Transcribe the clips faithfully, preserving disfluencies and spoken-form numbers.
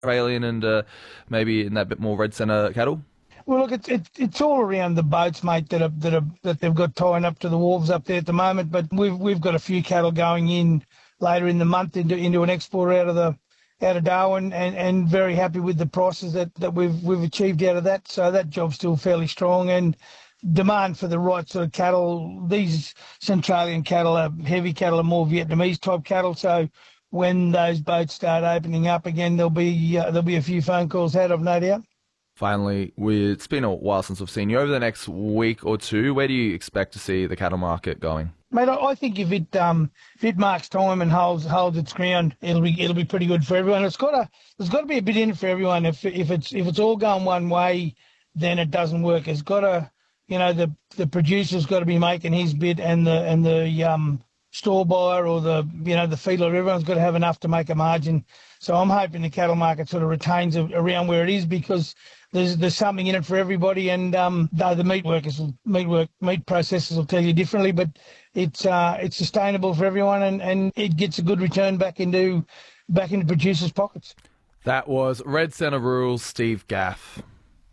Australian and uh, maybe in that bit more red centre cattle? Well, look, it's it's it's all around the boats, mate, that are, that are, that they've got tying up to the wharves up there at the moment. But we've we've got a few cattle going in later in the month into into an export out of the out of Darwin, and, and very happy with the prices that, that we've we've achieved out of that. So that job's still fairly strong, and demand for the right sort of cattle. These Centralian cattle are heavy cattle, are more Vietnamese type cattle. So when those boats start opening up again, there'll be uh, there'll be a few phone calls out of, no doubt. Finally, we, it's been a while since we've seen you. Over the next week or two, where do you expect to see the cattle market going? Mate, I think if it um if it marks time and holds holds its ground, it'll be it'll be pretty good for everyone. It's got to there's got to be a bit in it for everyone. If if it's if it's all going one way, then it doesn't work. It's got to, you know, the the producer's got to be making his bit, and the and the um store buyer or the you know the feedlot, everyone's got to have enough to make a margin. So I'm hoping the cattle market sort of retains around where it is, because there's there's something in it for everybody. And um, though the meat workers, will, meat work, meat processors will tell you differently, but it's uh, it's sustainable for everyone, and, and it gets a good return back into back into producers' pockets. That was Red Centre Rural's Steve Gaff.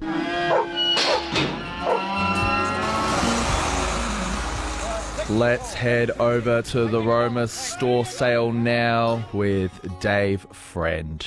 Let's head over to the Roma store sale now with Dave Friend.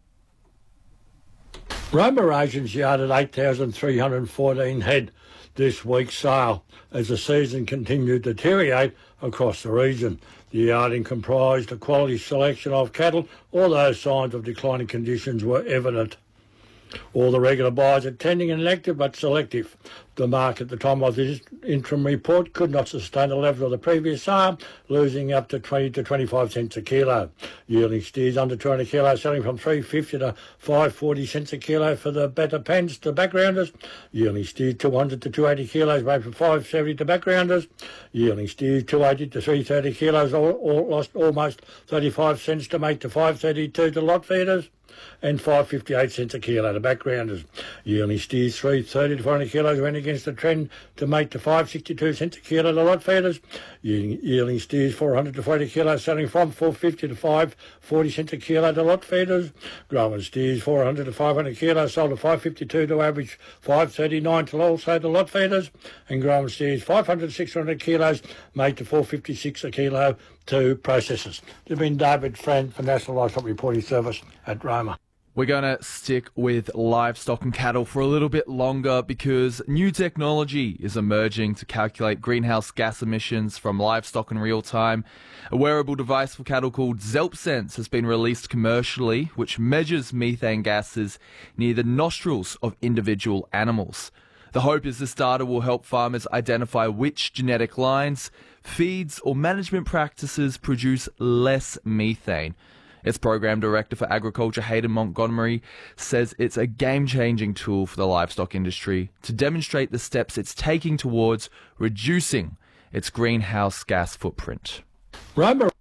Roma agents yarded eight thousand three hundred fourteen head this week's sale as the season continued to deteriorate across the region. The yarding comprised a quality selection of cattle, although signs of declining conditions were evident. All the regular buyers attending and active but selective. The market at the time of this interim report could not sustain the level of the previous sale, losing up to twenty to twenty-five cents a kilo. Yearling steers under two hundred kilos selling from three fifty to five forty cents a kilo for the better pens to backgrounders. Yearling steers two hundred to two eighty kilos made from five seventy to backgrounders. Yearling steers two eighty to three thirty kilos all, all lost almost thirty-five cents to make to five thirty-two to lot feeders, and five fifty-eight cents a kilo to backgrounders. Yearling steers three thirty to four hundred kilos went against the trend to make to five sixty-two cents a kilo to lot feeders. Yearling, yearling steers four hundred to forty kilos selling from four fifty to five forty cents a kilo to lot feeders. Growing steers four hundred to five hundred kilos sold to five fifty-two to average five thirty-nine to also to lot feeders. And growing steers five hundred to six hundred kilos made to four fifty-six a kilo to processors. There's been David Friend for National Livestock Reporting Service at Roma. We're going to stick with livestock and cattle for a little bit longer because new technology is emerging to calculate greenhouse gas emissions from livestock in real time. A wearable device for cattle called ZelpSense has been released commercially, which measures methane gases near the nostrils of individual animals. The hope is this data will help farmers identify which genetic lines, feeds or management practices produce less methane. Its Program Director for Agriculture, Hayden Montgomery, says it's a game-changing tool for the livestock industry to demonstrate the steps it's taking towards reducing its greenhouse gas footprint. Roma